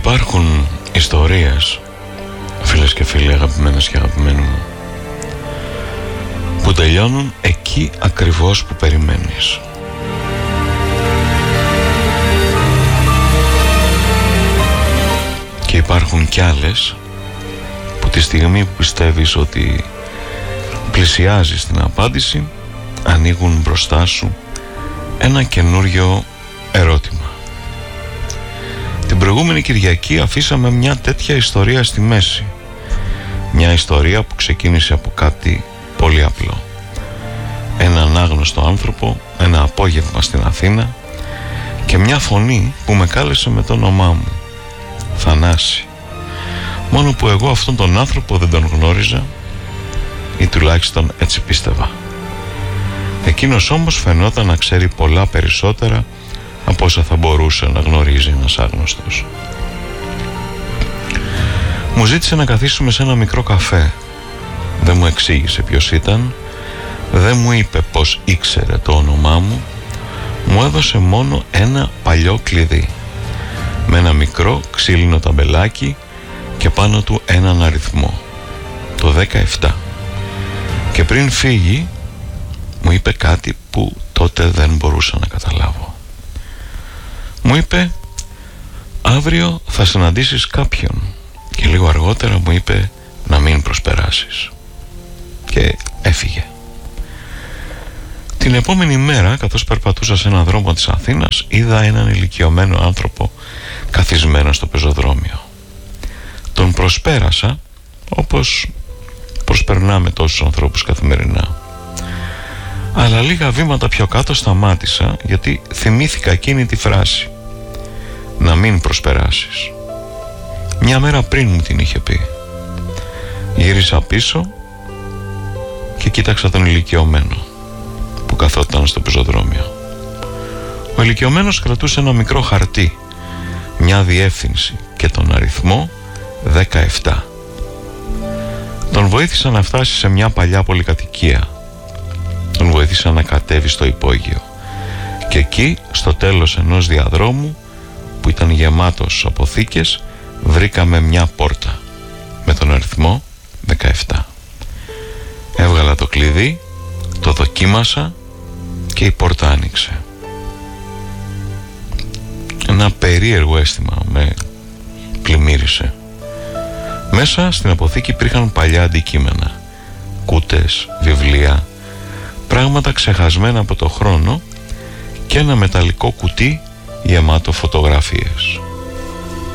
Υπάρχουν ιστορίες, φίλες και φίλοι, αγαπημένες και αγαπημένοι μου, που τελειώνουν εκεί ακριβώς που περιμένεις. Και υπάρχουν κι άλλες που τη στιγμή που πιστεύεις ότι πλησιάζεις την απάντηση, ανοίγουν μπροστά σου ένα καινούριο ερώτημα. Την προηγούμενη Κυριακή αφήσαμε μια τέτοια ιστορία στη μέση. Μια ιστορία που ξεκίνησε από κάτι πολύ απλό. Έναν άγνωστο άνθρωπο, ένα απόγευμα στην Αθήνα, και μια φωνή που με κάλεσε με το όνομά μου, Θανάση. Μόνο που εγώ αυτόν τον άνθρωπο δεν τον γνώριζα, ή τουλάχιστον έτσι πίστευα. Εκείνος όμως φαινόταν να ξέρει πολλά περισσότερα από όσα θα μπορούσε να γνωρίζει ένας άγνωστος. Μου ζήτησε να καθίσουμε σε ένα μικρό καφέ. Δεν μου εξήγησε ποιος ήταν, δεν μου είπε πως ήξερε το όνομά μου. Μου έδωσε μόνο ένα παλιό κλειδί με ένα μικρό ξύλινο ταμπελάκι και πάνω του έναν αριθμό, το 17. Και πριν φύγει μου είπε κάτι που τότε δεν μπορούσα να καταλάβω. Μου είπε, αύριο θα συναντήσεις κάποιον, και λίγο αργότερα μου είπε να μην προσπεράσεις, και έφυγε. Την επόμενη μέρα, καθώς περπατούσα σε έναν δρόμο της Αθήνας, είδα έναν ηλικιωμένο άνθρωπο καθισμένο στο πεζοδρόμιο. Τον προσπέρασα όπως προσπερνάμε τόσους ανθρώπους καθημερινά. Αλλά λίγα βήματα πιο κάτω σταμάτησα, γιατί θυμήθηκα εκείνη τη φράση, να μην προσπεράσεις. Μια μέρα πριν μου την είχε πει. Γύρισα πίσω και κοίταξα τον ηλικιωμένο που καθόταν στο πεζοδρόμιο. Ο ηλικιωμένος κρατούσε ένα μικρό χαρτί, μια διεύθυνση και τον αριθμό 17. Τον βοήθησα να φτάσει σε μια παλιά πολυκατοικία. Τον βοήθησα να κατέβει στο υπόγειο, και εκεί στο τέλος ενός διαδρόμου που ήταν γεμάτος αποθήκες βρήκαμε μια πόρτα με τον αριθμό 17. Έβγαλα το κλειδί, το δοκίμασα και η πόρτα άνοιξε. Ένα περίεργο αίσθημα με πλημμύρισε. Μέσα στην αποθήκη υπήρχαν παλιά αντικείμενα, κούτες, βιβλία, πράγματα ξεχασμένα από το χρόνο, και ένα μεταλλικό κουτί γεμάτο φωτογραφίες.